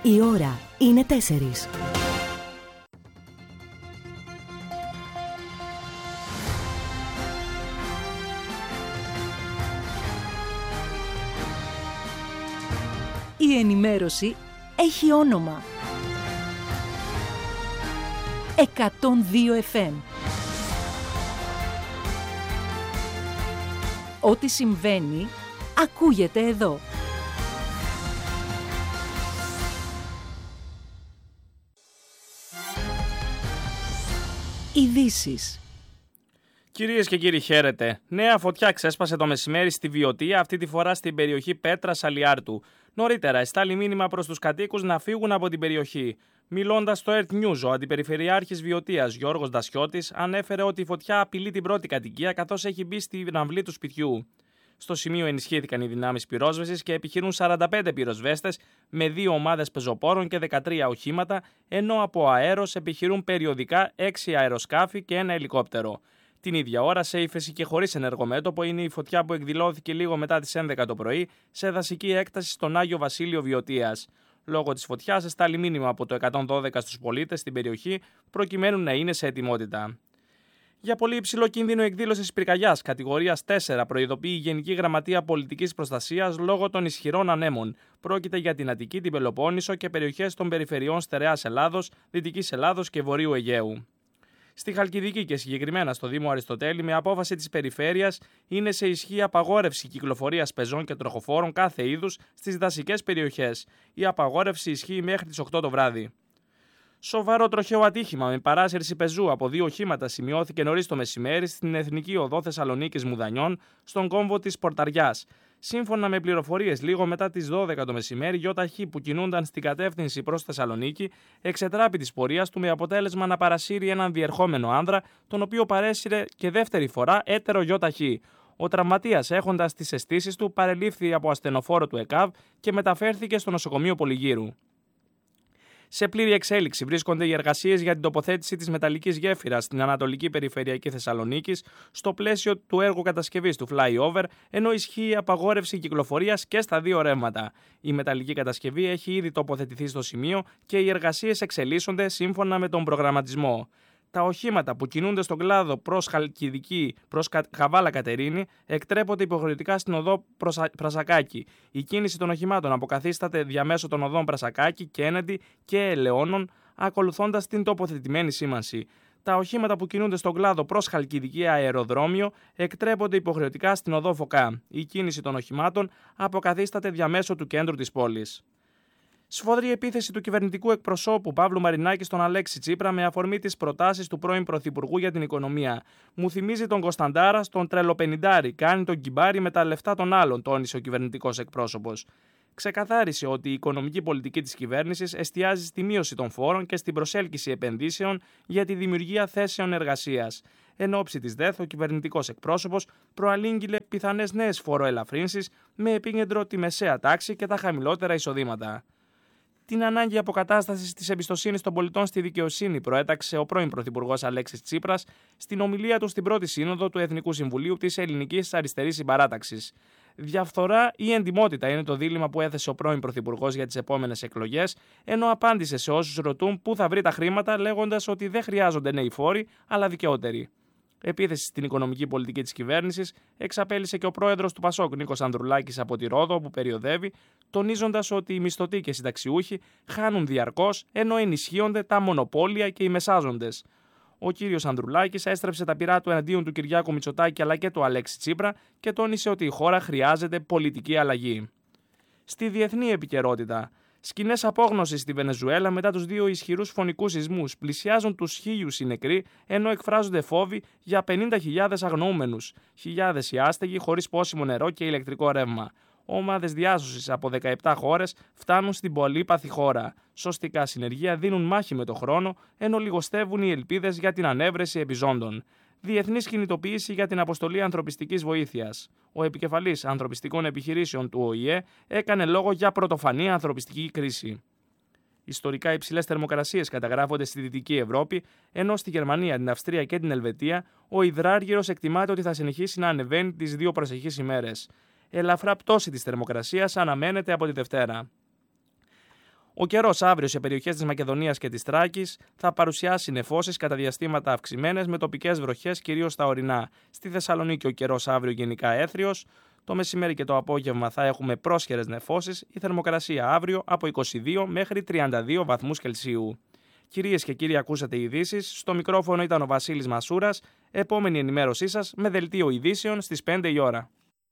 Η ώρα είναι 4. Η ενημέρωση έχει όνομα. 102 FM. Ό,τι συμβαίνει, ακούγεται εδώ. Ειδήσεις. Κυρίες και κύριοι, χαίρετε. Νέα φωτιά ξέσπασε το μεσημέρι στη Βιωτία, αυτή τη φορά στην περιοχή Πέτρας Αλιάρτου. Νωρίτερα, εστάλει μήνυμα προς τους κατοίκους να φύγουν από την περιοχή. Μιλώντας στο Earth News, ο Αντιπεριφερειάρχης Βιωτίας Γιώργος Δασιώτης ανέφερε ότι η φωτιά απειλεί την πρώτη κατοικία καθώς έχει μπει στην αυλή του σπιτιού. Στο σημείο ενισχύθηκαν οι δυνάμεις πυρόσβεσης και επιχειρούν 45 πυροσβέστες με 2 ομάδες πεζοπόρων και 13 οχήματα, ενώ από αέρος επιχειρούν περιοδικά 6 αεροσκάφη και 1 ελικόπτερο. Την ίδια ώρα, σε ύφεση και χωρίς ενεργομέτωπο, είναι η φωτιά που εκδηλώθηκε λίγο μετά τις 11 το πρωί σε δασική έκταση στον Άγιο Βασίλειο Βιωτίας. Λόγω της φωτιάς, εστάλει μήνυμα από το 112 στους πολίτες στην περιοχή, προκειμένου να είναι σε ετοιμότητα. Για πολύ υψηλό κίνδυνο εκδήλωσης πυρκαγιάς κατηγορίας 4 προειδοποιεί η Γενική Γραμματεία Πολιτικής Προστασίας λόγω των ισχυρών ανέμων. Πρόκειται για την Αττική, την Πελοπόννησο και περιοχές των περιφερειών Στερεάς Ελλάδος, Δυτικής Ελλάδος και Βορείου Αιγαίου. Στη Χαλκιδική και συγκεκριμένα στο Δήμο Αριστοτέλη, με απόφαση της περιφέρειας, είναι σε ισχύ απαγόρευση κυκλοφορίας πεζών και τροχοφόρων κάθε είδους στις δασικές περιοχές. Η απαγόρευση ισχύει μέχρι τις 8 το βράδυ. Σοβαρό τροχαίο ατύχημα με παράσυρση πεζού από 2 οχήματα σημειώθηκε νωρίς το μεσημέρι στην Εθνική Οδό Θεσσαλονίκης Μουδανιών, στον κόμβο της Πορταριάς. Σύμφωνα με πληροφορίες, λίγο μετά τις 12 το μεσημέρι, ΙΧ που κινούνταν στην κατεύθυνση προς Θεσσαλονίκη εξετράπη της πορείας του με αποτέλεσμα να παρασύρει έναν διερχόμενο άνδρα, τον οποίο παρέσυρε και δεύτερη φορά έτερο ΙΧ. Ο τραυματίας, έχοντας τις αισθήσεις του, παρελήφθη από ασθενοφόρο του ΕΚΑΒ και μεταφέρθηκε στο νοσοκομείο Πολυγύρου. Σε πλήρη εξέλιξη βρίσκονται οι εργασίες για την τοποθέτηση της μεταλλικής γέφυρας στην Ανατολική Περιφερειακή Θεσσαλονίκης στο πλαίσιο του έργου κατασκευής του flyover, ενώ ισχύει η απαγόρευση κυκλοφορίας και στα 2 ρεύματα. Η μεταλλική κατασκευή έχει ήδη τοποθετηθεί στο σημείο και οι εργασίες εξελίσσονται σύμφωνα με τον προγραμματισμό. Τα οχήματα που κινούνται στον κλάδο προς Χαλκιδική, προς Καβάλα Κατερίνη, εκτρέπονται υποχρεωτικά στην οδό Πρασακάκη. Η κίνηση των οχημάτων αποκαθίσταται διαμέσου των οδών Πρασακάκη, Κέννεντι και Ελαιώνων, ακολουθώντας την τοποθετημένη σήμανση. Τα οχήματα που κινούνται στον κλάδο προς Χαλκιδική Αεροδρόμιο εκτρέπονται υποχρεωτικά στην οδό Φωκά. Η κίνηση των οχημάτων αποκαθίσταται διαμέσου του κέντρου της πόλης. Σφοδρή επίθεση του κυβερνητικού εκπροσώπου Παύλου Μαρινάκη στον Αλέξη Τσίπρα με αφορμή τις προτάσεις του πρώην Πρωθυπουργού για την οικονομία. Μου θυμίζει τον Κωνσταντάρα στον τρελοπενιντάρι, κάνει τον κυμπάρι με τα λεφτά των άλλων, τόνισε ο κυβερνητικός εκπρόσωπος. Ξεκαθάρισε ότι η οικονομική πολιτική της κυβέρνησης εστιάζει στη μείωση των φόρων και στην προσέλκυση επενδύσεων για τη δημιουργία θέσεων εργασίας. Εν ώψη της ΔΕΘ, ο κυβερνητικός εκπρόσωπος προαλήγγειλε πιθανές νέες φοροελαφρύνσεις με επίκεντρο τη μεσαία τάξη και τα χαμηλότερα εισοδήματα. Την ανάγκη αποκατάστασης της εμπιστοσύνης των πολιτών στη δικαιοσύνη προέταξε ο πρώην Πρωθυπουργός Αλέξης Τσίπρας στην ομιλία του στην πρώτη σύνοδο του Εθνικού Συμβουλίου της Ελληνικής Αριστερής Συμπαράταξης. Διαφθορά ή εντιμότητα είναι το δίλημμα που έθεσε ο πρώην Πρωθυπουργός για τις επόμενες εκλογές, ενώ απάντησε σε όσους ρωτούν πού θα βρει τα χρήματα, λέγοντας ότι δεν χρειάζονται νέοι φόροι, αλλά δικαιότεροι. Επίθεση στην οικονομική πολιτική της κυβέρνησης εξαπέλυσε και ο πρόεδρος του ΠΑΣΟΚ Νίκος Ανδρουλάκης από τη Ρόδο, που περιοδεύει, τονίζοντας ότι οι μισθωτοί και οι συνταξιούχοι χάνουν διαρκώς, ενώ ενισχύονται τα μονοπόλια και οι μεσάζοντες. Ο κύριος Ανδρουλάκης έστρεψε τα πυρά του εναντίον του Κυριάκου Μητσοτάκη αλλά και του Αλέξη Τσίπρα και τόνισε ότι η χώρα χρειάζεται πολιτική αλλαγή. Στη διεθνή επικαιρότητα. Σκηνές απόγνωσης στη Βενεζουέλα μετά τους 2 ισχυρούς φωνικούς σεισμούς. Πλησιάζουν τους 1.000 οι νεκροί, ενώ εκφράζονται φόβοι για 50.000 αγνοούμενους. Χιλιάδες οι άστεγοι χωρίς πόσιμο νερό και ηλεκτρικό ρεύμα. Ομάδες διάσωσης από 17 χώρες φτάνουν στην πολύπαθη χώρα. Σωστικά συνεργεία δίνουν μάχη με το χρόνο, ενώ λιγοστεύουν οι ελπίδες για την ανέβρεση επιζώντων. Διεθνής κινητοποίηση για την αποστολή ανθρωπιστικής βοήθειας. Ο επικεφαλής ανθρωπιστικών επιχειρήσεων του ΟΗΕ έκανε λόγο για πρωτοφανή ανθρωπιστική κρίση. Ιστορικά υψηλές θερμοκρασίες καταγράφονται στη Δυτική Ευρώπη, ενώ στη Γερμανία, την Αυστρία και την Ελβετία ο υδράργυρος εκτιμάται ότι θα συνεχίσει να ανεβαίνει τις 2 προσεχείς ημέρες. Ελαφρά πτώση της θερμοκρασίας αναμένεται από τη Δευτέρα. Ο καιρός αύριο σε περιοχές της Μακεδονίας και της Θράκης θα παρουσιάσει νεφώσεις κατά διαστήματα αυξημένες με τοπικές βροχές κυρίως στα ορεινά. Στη Θεσσαλονίκη ο καιρός αύριο γενικά έθριος. Το μεσημέρι και το απόγευμα θα έχουμε πρόσχερες νεφώσεις. Η θερμοκρασία αύριο από 22 μέχρι 32 βαθμούς Κελσίου. Κυρίες και κύριοι, ακούσατε ειδήσεις. Στο μικρόφωνο ήταν ο Βασίλης Μασούρας. Επόμενη ενημέρωσή σας με δελτίο ειδήσεων στις 5 η ώρα.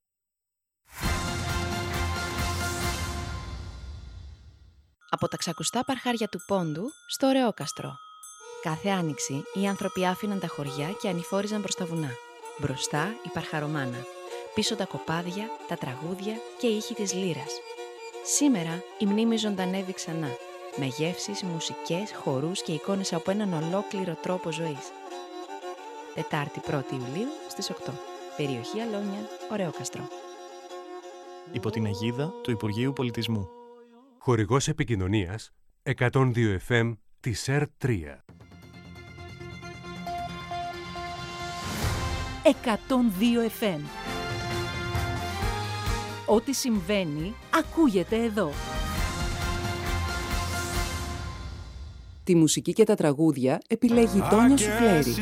Από τα ξακουστά παρχάρια του Πόντου στο Ρεόκαστρο. Κάθε άνοιξη οι άνθρωποι άφηναν τα χωριά και ανηφόριζαν προς τα βουνά. Μπροστά η παρχαρομάνα. Πίσω τα κοπάδια, τα τραγούδια και οι ήχοι της λύρας. Σήμερα η μνήμη ζωντανεύει ξανά. Με γεύσεις, μουσικές, χορούς και εικόνες από έναν ολόκληρο τρόπο ζωής. Τετάρτη 1η Ιουλίου στις 8. Περιοχή Αλόνια, Ρεόκαστρο. Υπό την αιγίδα του Υπουργείου Πολιτισμού. Χορηγός επικοινωνίας 102 FM της ΕΡΤ3. 102 FM. Ό,τι συμβαίνει, ακούγεται εδώ. Τη μουσική και τα τραγούδια επιλέγει η Τόνια Σουφλέρη.